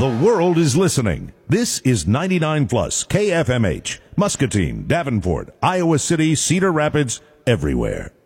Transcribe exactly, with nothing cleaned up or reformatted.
The world is listening. This is ninety-nine plus K F M H, Muscatine, Davenport, Iowa City, Cedar Rapids, everywhere.